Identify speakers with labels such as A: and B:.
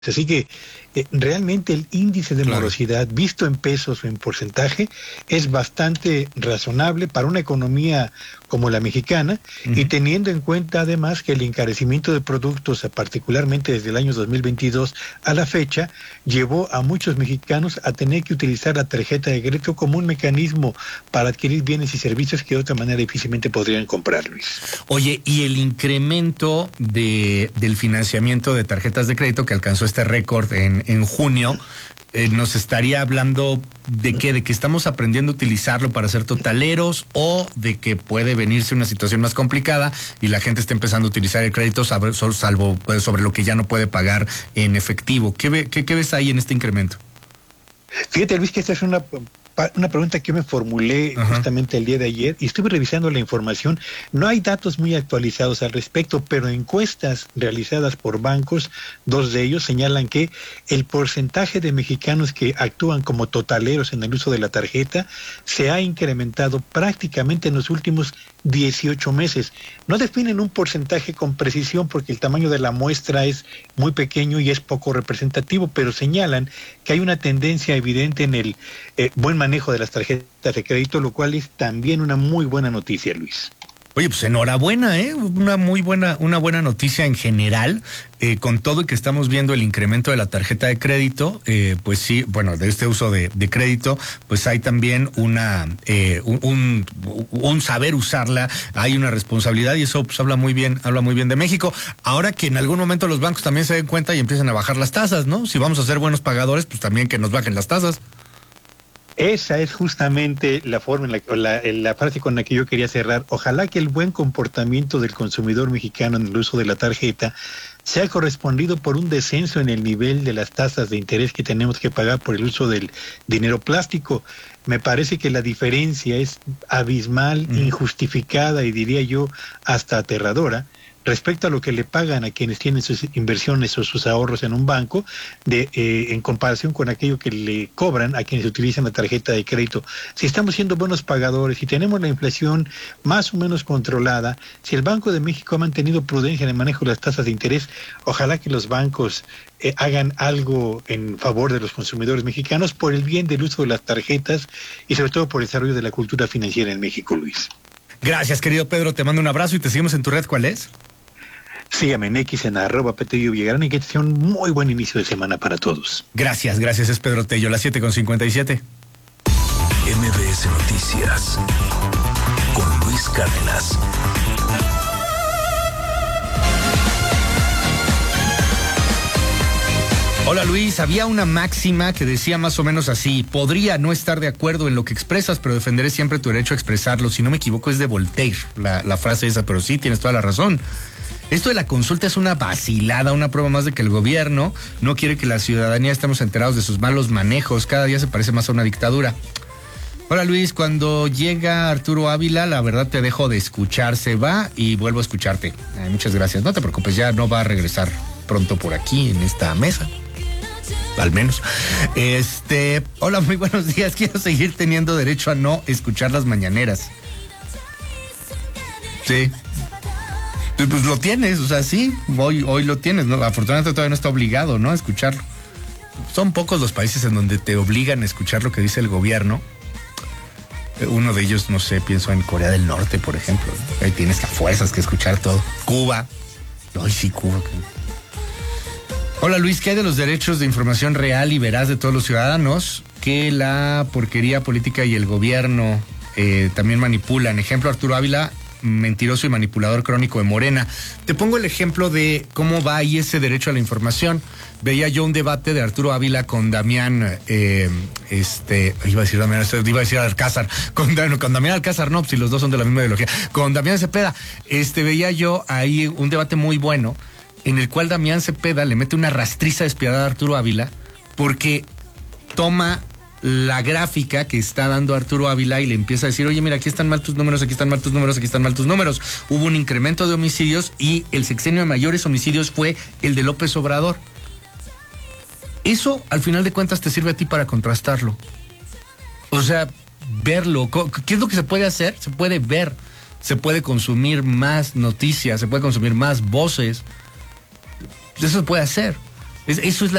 A: Así que realmente el índice de morosidad visto en pesos o en porcentaje es bastante razonable para una economía como la mexicana, y teniendo en cuenta además que el encarecimiento de productos, particularmente desde el año 2022 a la fecha, llevó a muchos mexicanos a tener que utilizar la tarjeta de crédito como un mecanismo para adquirir bienes y servicios que de otra manera difícilmente podrían comprar, Luis.
B: Oye, y el incremento del financiamiento de tarjetas de crédito que alcanzó este récord en junio, nos estaría hablando de que estamos aprendiendo a utilizarlo para ser totaleros, o de que puede venirse una situación más complicada y la gente está empezando a utilizar el crédito salvo sobre lo que ya no puede pagar en efectivo. ¿Qué ves ahí en este incremento?
A: Fíjate, Luis, que esta es una pregunta que yo me formulé justamente el día de ayer, y estuve revisando la información. No hay datos muy actualizados al respecto, pero encuestas realizadas por bancos, dos de ellos señalan que el porcentaje de mexicanos que actúan como totaleros en el uso de la tarjeta se ha incrementado prácticamente en los últimos 18 meses. No definen un porcentaje con precisión porque el tamaño de la muestra es muy pequeño y es poco representativo, pero señalan que hay una tendencia evidente en el buen manejo de las tarjetas de crédito, lo cual es también una muy buena noticia, Luis.
B: Oye, pues enhorabuena, una buena noticia en general, con todo y que estamos viendo el incremento de la tarjeta de crédito, pues sí, bueno, de este uso de crédito, pues hay también un saber usarla, hay una responsabilidad, y eso pues habla muy bien de México. Ahora que en algún momento los bancos también se den cuenta y empiezan a bajar las tasas, ¿no? Si vamos a ser buenos pagadores, pues también que nos bajen las tasas.
A: Esa es justamente la forma la frase con la que yo quería cerrar. Ojalá que el buen comportamiento del consumidor mexicano en el uso de la tarjeta sea correspondido por un descenso en el nivel de las tasas de interés que tenemos que pagar por el uso del dinero plástico. Me parece que la diferencia es abismal, injustificada y diría yo hasta aterradora respecto a lo que le pagan a quienes tienen sus inversiones o sus ahorros en un banco, en comparación con aquello que le cobran a quienes utilizan la tarjeta de crédito. Si estamos siendo buenos pagadores, si tenemos la inflación más o menos controlada, si el Banco de México ha mantenido prudencia en el manejo de las tasas de interés, ojalá que los bancos hagan algo en favor de los consumidores mexicanos por el bien del uso de las tarjetas y sobre todo por el desarrollo de la cultura financiera en México, Luis.
B: Gracias, querido Pedro, te mando un abrazo y te seguimos en tu red. ¿Cuál es?
A: Sígame en X en @Petello Villagrán, y que sea un muy buen inicio de semana para todos.
B: Gracias, es Pedro Tello, las 7:57.
C: MBS Noticias con Luis Cárdenas.
B: Hola Luis, había una máxima que decía más o menos así: podría no estar de acuerdo en lo que expresas, pero defenderé siempre tu derecho a expresarlo. Si no me equivoco es de Voltaire, la frase esa, pero sí, tienes toda la razón. Esto de la consulta es una vacilada, una prueba más de que el gobierno no quiere que la ciudadanía estemos enterados de sus malos manejos. Cada día se parece más a una dictadura. Hola Luis, cuando llega Arturo Ávila, la verdad te dejo de escuchar, se va y vuelvo a escucharte. Muchas gracias, no te preocupes, ya no va a regresar pronto por aquí en esta mesa. Al menos. Hola, muy buenos días. Quiero seguir teniendo derecho a no escuchar las mañaneras. Sí. Pues lo tienes, o sea, sí, hoy lo tienes, ¿no? Afortunadamente todavía no está obligado, ¿no?, a escucharlo. Son pocos los países en donde te obligan a escuchar lo que dice el gobierno. Uno de ellos, no sé, pienso en Corea del Norte, por ejemplo. Ahí tienes a fuerzas que escuchar todo. Cuba. Ay, sí, Cuba. Hola Luis, ¿qué hay de los derechos de información real y veraz de todos los ciudadanos que la porquería política y el gobierno también manipulan? Ejemplo, Arturo Ávila, mentiroso y manipulador crónico de Morena. Te pongo el ejemplo de cómo va ahí ese derecho a la información. Veía yo un debate de Arturo Ávila con Damián, iba a decir Alcázar, con Damián Alcázar, no, si los dos son de la misma ideología, con Damián Cepeda. Veía yo ahí un debate muy bueno, en el cual Damián Cepeda le mete una rastriza despiadada a Arturo Ávila, porque toma la gráfica que está dando Arturo Ávila y le empieza a decir: oye, mira, aquí están mal tus números, aquí están mal tus números, aquí están mal tus números. Hubo un incremento de homicidios y el sexenio de mayores homicidios fue el de López Obrador. Eso, al final de cuentas, te sirve a ti para contrastarlo. O sea, verlo. ¿Qué es lo que se puede hacer? Se puede ver, se puede consumir más noticias, se puede consumir más voces. Eso se puede hacer. Eso es la